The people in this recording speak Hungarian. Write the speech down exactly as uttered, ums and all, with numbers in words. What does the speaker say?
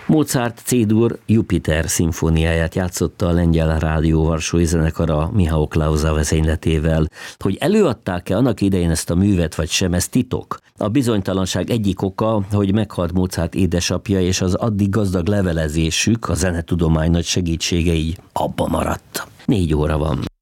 Mozart C-dur Jupiter szimfóniáját játszotta a Lengyel Rádió Varsói Zenekara Michał Klauza vezényletével. Hogy előadták-e annak idején ezt a művet, vagy sem, ez titok. A bizonytalanság egyik oka, hogy meghalt Mozart édesapja, és az addig gazdag levelezésük, a zenetudomány nagy segítsége így abba maradt. Négy óra van.